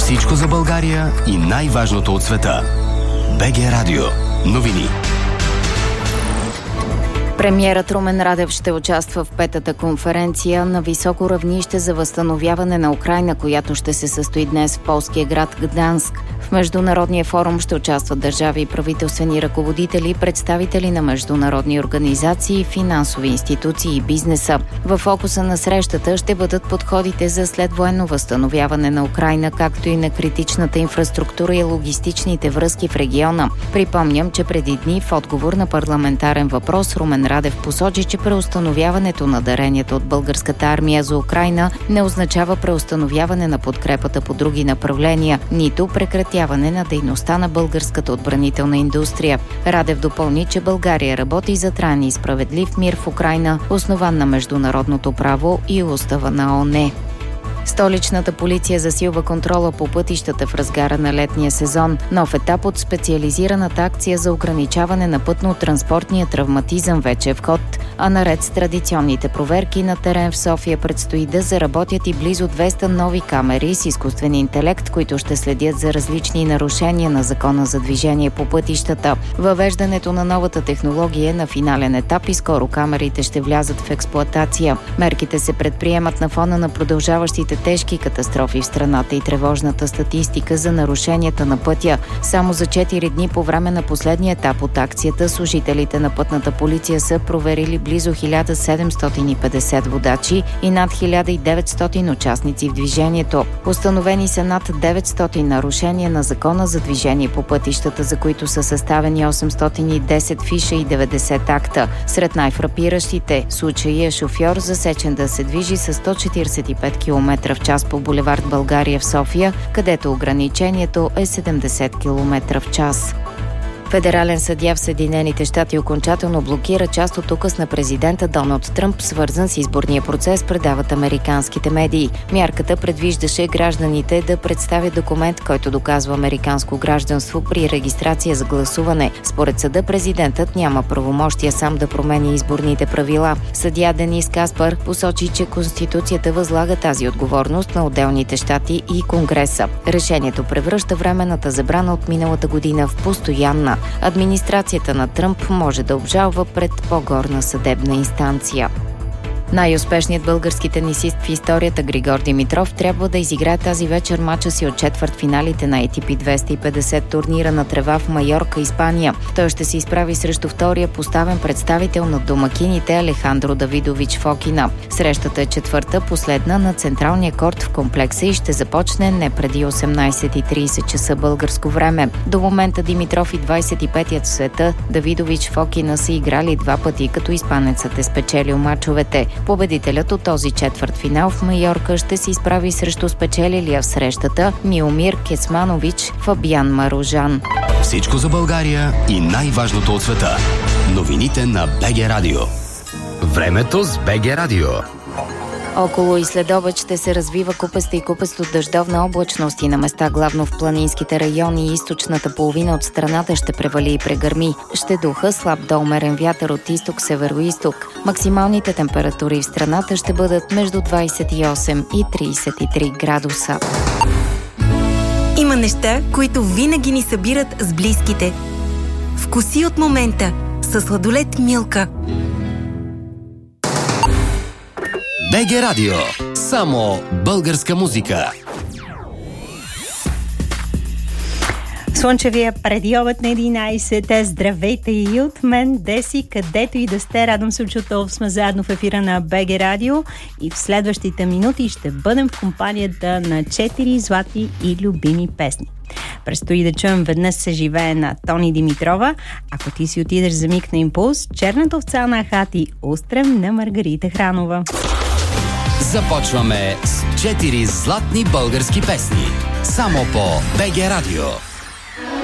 Всичко за България и най-важното от света. БГ Радио. Новини. Премиерът Румен Радев ще участва в петата конференция на високо равнище за възстановяване на Украйна, която ще се състои днес в полския град Гданск. В Международния форум ще участват държави и правителствени ръководители, представители на международни организации, финансови институции и бизнеса. В фокуса на срещата ще бъдат подходите за следвоенно възстановяване на Украйна, както и на критичната инфраструктура и логистичните връзки в региона. Припомням, че преди дни в отговор на парламентарен въпрос Румен Радев посочи, че преустановяването на даренията от българската армия за Украйна не означава преустановяване на подкрепата по други направления, нито прекратяване на дейността на българската отбранителна индустрия. Радев допълни, че България работи за траен и справедлив мир в Украйна, основан на международното право и устава на ООН. Столичната полиция засилва контрола по пътищата в разгара на летния сезон. Нов етап от специализираната акция за ограничаване на пътно-транспортния травматизъм вече е в ход, а наред с традиционните проверки на терен в София предстои да заработят и близо 200 нови камери с изкуствен интелект, които ще следят за различни нарушения на закона за движение по пътищата. Въвеждането на новата технология е на финален етап и скоро камерите ще влязат в експлоатация. Мерките се предприемат на фона на продължаващите тежки катастрофи в страната и тревожната статистика за нарушенията на пътя. Само за 4 дни по време на последния етап от акцията служителите на пътната полиция са проверили близо 1750 водачи и над 1900 участници в движението. Установени са над 900 нарушения на закона за движение по пътищата, за които са съставени 810 фиша и 90 акта. Сред най-фрапиращите случаи е шофьор засечен да се движи с 145 км в час по булевард България в София, където ограничението е 70 км в час. Федерален съдия в Съединените щати окончателно блокира част от указ на президента Доналд Тръмп, свързан с изборния процес, предават американските медии. Мярката предвиждаше гражданите да представят документ, който доказва американско гражданство при регистрация за гласуване. Според съда, президентът няма правомощия сам да промени изборните правила. Съдия Денис Каспар посочи, че Конституцията възлага тази отговорност на отделните щати и Конгреса. Решението превръща временната забрана от миналата година в постоянна. Администрацията на Тръмп може да обжалва пред по-горна съдебна инстанция. Най-успешният български тенисист в историята Григор Димитров трябва да изиграе тази вечер мача си от четвъртфиналите на ATP 250 турнира на трева в Майорка, Испания. Той ще се изправи срещу втория поставен представител на домакините Алехандро Давидович Фокина. Срещата е четвърта, последна на централния корт в комплекса и ще започне не преди 18:30 часа българско време. До момента Димитров и 25-ят в света Давидович Фокина са играли 2 пъти, като испанецът е спечелил мачовете. Победителят от този четвъртфинал в Майорка ще се изправи срещу спечелилия в срещата Миомир Кецманович Фабиан Маружан. Всичко за България и най-важното от света. Новините на БГ Радио. Времето с БГ Радио. Около и следобед ще се развива купеста и купесто дъждовна облачност и на места главно в планинските райони и източната половина от страната ще превали и прегърми. Ще духа слаб до умерен вятър от изток-североизток. Максималните температури в страната ще бъдат между 28 и 33 градуса. Има неща, които винаги ни събират с близките. Вкуси от момента със сладолед Милка. БГ Радио. Само българска музика. Слънчевия предиобед на 11. Здравейте и от мен, Деси, където и да сте. Радвам се, че отново сме заедно в ефира на БГ Радио и в следващите минути ще бъдем в компанията на 4 златни и любими песни. Предстои да чуем "Веднъж се живее" на Тони Димитрова. Ако ти си отидеш за миг на импулс, "Черната овца" на Хати Устрем на Маргарита Хранова. Започваме с 4 златни български песни. Само по БГ Радио.